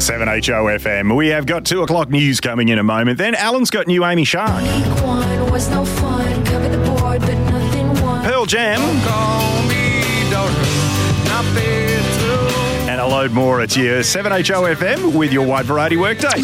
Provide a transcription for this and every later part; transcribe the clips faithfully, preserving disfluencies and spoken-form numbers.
seven H O F M. We have got two o'clock news coming in a moment. Then Alan's got new Amy Shark. Pearl Jam. And a load more. It's your seven H O F M with your wide variety workday.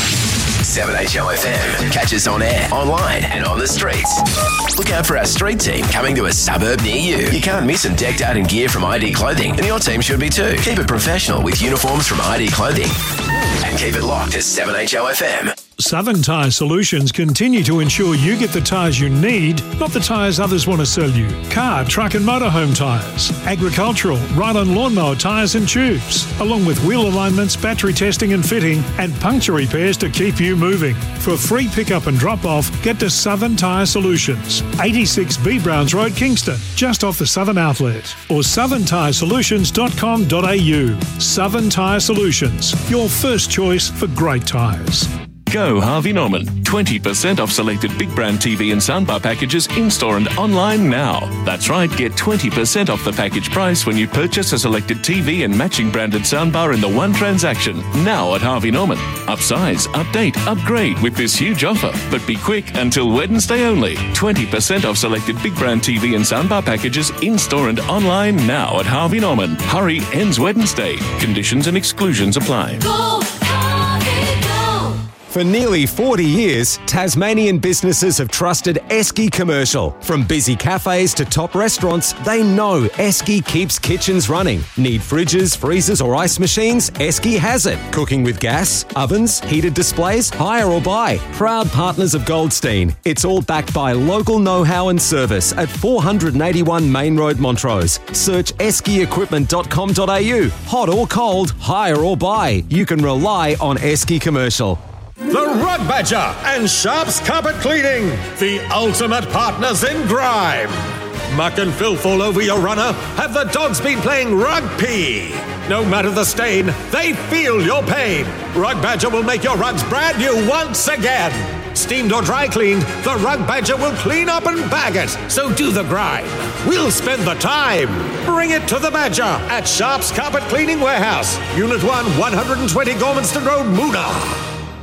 seven H O F M. Catch us on air, online and on the streets. Look out for our street team coming to a suburb near you. You can't miss them decked out in gear from I D Clothing, and your team should be too. Keep it professional with uniforms from I D Clothing. And keep it locked to seven H O F M. Southern Tyre Solutions continue to ensure you get the tyres you need, not the tyres others want to sell you. Car, truck and motorhome tyres, agricultural, ride-on lawnmower tyres and tubes, along with wheel alignments, battery testing and fitting, and puncture repairs to keep you moving. For free pickup and drop-off, get to Southern Tyre Solutions, eighty-six B Browns Road, Kingston, just off the Southern Outlet, or southern tyre solutions dot com dot a u. Southern Tyre Solutions, your first choice for great tyres. Go Harvey Norman. twenty percent off selected big brand T V and soundbar packages in-store and online now. That's right, get twenty percent off the package price when you purchase a selected T V and matching branded soundbar in the one transaction. Now at Harvey Norman. Upsize, update, upgrade with this huge offer. But be quick, until Wednesday only. twenty percent off selected big brand T V and soundbar packages in-store and online now at Harvey Norman. Hurry, ends Wednesday. Conditions and exclusions apply. Go, Harvey, go! For nearly forty years, Tasmanian businesses have trusted Esky Commercial. From busy cafes to top restaurants, they know Esky keeps kitchens running. Need fridges, freezers or ice machines? Esky has it. Cooking with gas, ovens, heated displays, hire or buy. Proud partners of Goldstein. It's all backed by local know-how and service at four eighty-one Main Road, Montrose. Search esky equipment dot com dot a u. Hot or cold, hire or buy. You can rely on Esky Commercial. The Rug Badger and Sharps Carpet Cleaning, the ultimate partners in grime. Muck and filth all over your runner. Have the dogs been playing rugby? No matter the stain, they feel your pain. Rug Badger will make your rugs brand new once again. Steamed or dry cleaned, the Rug Badger will clean up and bag it. So do the grime. We'll spend the time. Bring it to the Badger at Sharps Carpet Cleaning Warehouse, Unit one, one twenty Gormanston Road, Moona.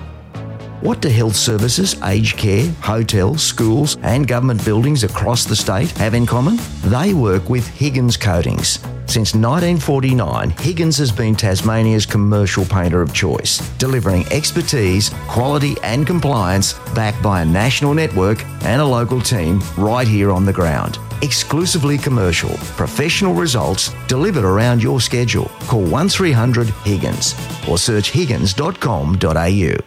What do health services, aged care, hotels, schools and government buildings across the state have in common? They work with Higgins Coatings. Since nineteen forty-nine, Higgins has been Tasmania's commercial painter of choice, delivering expertise, quality and compliance backed by a national network and a local team right here on the ground. Exclusively commercial, professional results delivered around your schedule. Call one three hundred Higgins or search higgins dot com dot a u.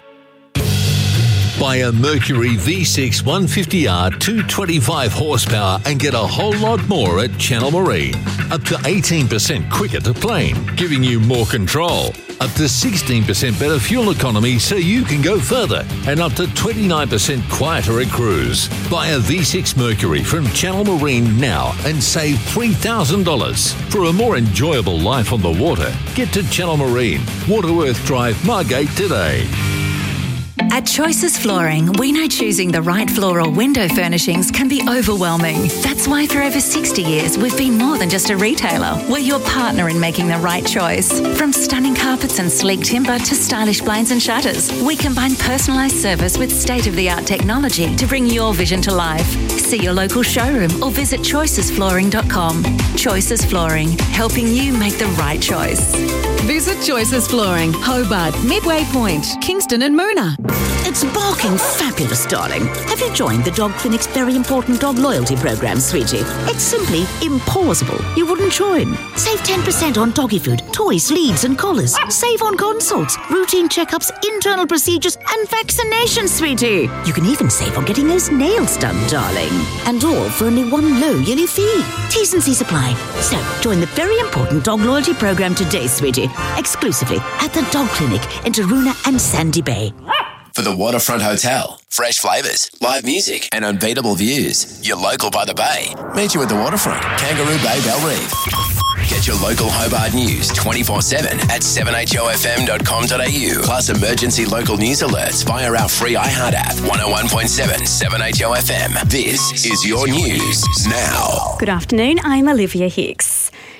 Buy a Mercury V six one fifty R two hundred twenty-five horsepower and get a whole lot more at Channel Marine. Up to eighteen percent quicker to plane, giving you more control. Up to sixteen percent better fuel economy so you can go further. And up to twenty-nine percent quieter at cruise. Buy a V six Mercury from Channel Marine now and save three thousand dollars. For a more enjoyable life on the water, get to Channel Marine, Waterworth Drive, Margate today. At Choices Flooring, we know choosing the right floor or window furnishings can be overwhelming. That's why for over sixty years, we've been more than just a retailer. We're your partner in making the right choice. From stunning carpets and sleek timber to stylish blinds and shutters, we combine personalised service with state-of-the-art technology to bring your vision to life. See your local showroom or visit choices flooring dot com. Choices Flooring, helping you make the right choice. Visit Choices Flooring, Hobart, Midway Point, Kingston and Moona. It's barking fabulous, darling. Have you joined the Dog Clinic's very important dog loyalty program, sweetie? It's simply impossible you wouldn't join. Save ten percent on doggy food, toys, leads and collars. Save on consults, routine checkups, internal procedures and vaccinations, sweetie. You can even save on getting those nails done, darling. And all for only one low yearly fee. T's and C's apply. So, join the very important dog loyalty program today, sweetie. Exclusively at the Dog Clinic in Taroona and Sandy Bay. For the Waterfront Hotel, fresh flavours, live music and unbeatable views. You're local by the bay. Meet you at the Waterfront, Kangaroo Bay, Bell Reef. Get your local Hobart news twenty-four seven at seven h o f m dot com dot a u. Plus emergency local news alerts via our free iHeart app. one oh one point seven, seven H O F M. This is your news now. Good afternoon, I'm Olivia Hicks.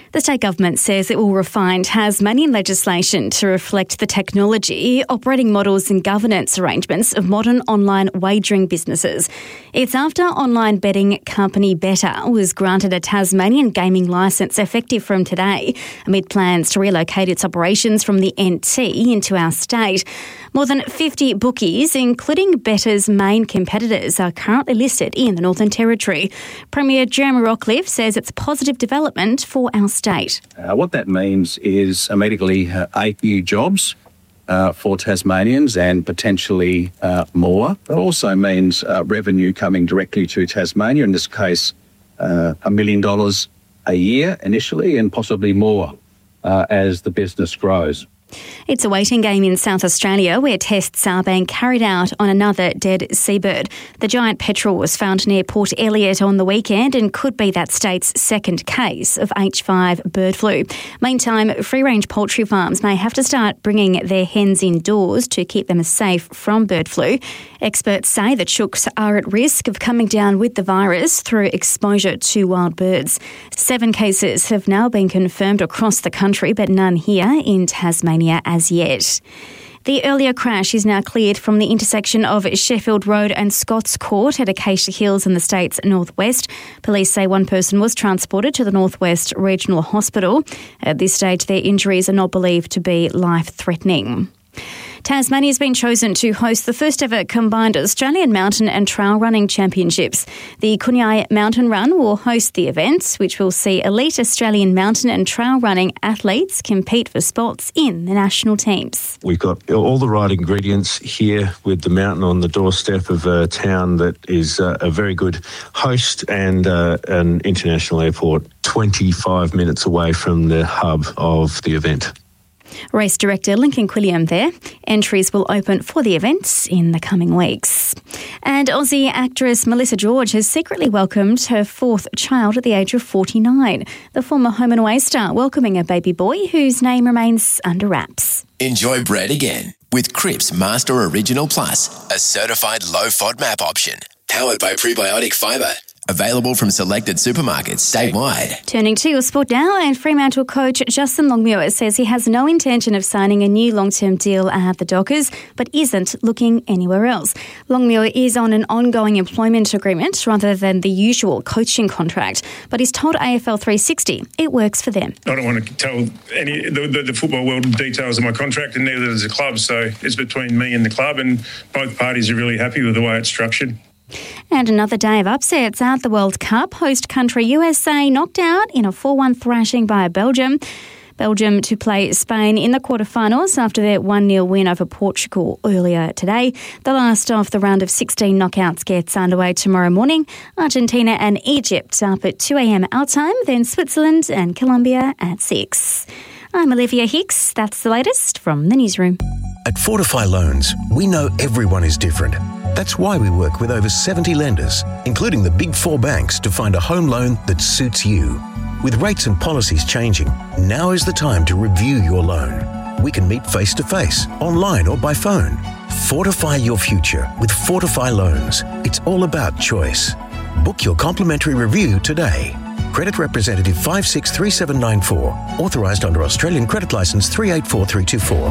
The state government says it will refine Tasmanian legislation to reflect the technology, operating models and governance arrangements of modern online wagering businesses. It's after online betting company Betr was granted a Tasmanian gaming licence effective from today, amid plans to relocate its operations from the N T into our state. More than fifty bookies, including Bettr's main competitors, are currently listed in the Northern Territory. Premier Jeremy Rockliff says it's a positive development for our state. Uh, what that means is immediately uh, eight new jobs uh, for Tasmanians and potentially uh, more. It also means uh, revenue coming directly to Tasmania, in this case uh, a million dollars a year initially and possibly more uh, as the business grows. It's a waiting game in South Australia where tests are being carried out on another dead seabird. The giant petrel was found near Port Elliot on the weekend and could be that state's second case of H five bird flu. Meantime, free-range poultry farms may have to start bringing their hens indoors to keep them safe from bird flu. Experts say that chooks are at risk of coming down with the virus through exposure to wild birds. Seven cases have now been confirmed across the country, but none here in Tasmania as yet. The earlier crash is now cleared from the intersection of Sheffield Road and Scott's Court at Acacia Hills in the state's northwest. Police say one person was transported to the Northwest Regional Hospital. At this stage, their injuries are not believed to be life-threatening. Tasmania has been chosen to host the first ever combined Australian Mountain and Trail Running Championships. The Kunyai Mountain Run will host the event, which will see elite Australian mountain and trail running athletes compete for spots in the national teams. We've got all the right ingredients here with the mountain on the doorstep of a town that is uh, a very good host and uh, an international airport, twenty-five minutes away from the hub of the event. Race director Lincoln Quilliam there. Entries will open for the events in the coming weeks. And Aussie actress Melissa George has secretly welcomed her fourth child at the age of forty-nine. The former Home and Away star welcoming a baby boy whose name remains under wraps. Enjoy bread again with Cripps Master Original Plus, a certified low-F O D MAP option, powered by Prebiotic Fibre. Available from selected supermarkets statewide. Turning to your sport now, and Fremantle coach Justin Longmuir says he has no intention of signing a new long-term deal at the Dockers, but isn't looking anywhere else. Longmuir is on an ongoing employment agreement rather than the usual coaching contract, but he's told A F L three sixty it works for them. I don't want to tell any the, the, the football world details of my contract, and neither does the club, so it's between me and the club, and both parties are really happy with the way it's structured. And another day of upsets at the World Cup. Host country U S A knocked out in a four one thrashing by Belgium. Belgium to play Spain in the quarterfinals after their one nil win over Portugal earlier today. The last of the round of sixteen knockouts gets underway tomorrow morning. Argentina and Egypt up at two a.m. our time, then Switzerland and Colombia at six. I'm Olivia Hicks. That's the latest from the newsroom. At Fortify Loans, we know everyone is different. That's why we work with over seventy lenders, including the big four banks, to find a home loan that suits you. With rates and policies changing, now is the time to review your loan. We can meet face-to-face, online or by phone. Fortify your future with Fortify Loans. It's all about choice. Book your complimentary review today. Credit representative five six three seven nine four. Authorised under Australian Credit Licence three eight four three two four.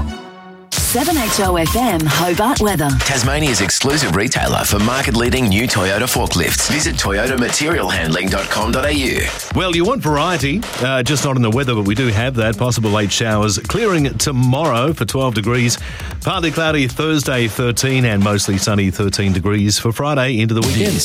seven H O F M Hobart weather. Tasmania's exclusive retailer for market-leading new Toyota forklifts. Visit toyota material handling dot com dot a u. Well, you want variety, uh, just not in the weather, but we do have that. Possible late showers clearing tomorrow for twelve degrees. Partly cloudy Thursday, thirteen, and mostly sunny, thirteen degrees for Friday into the weekend.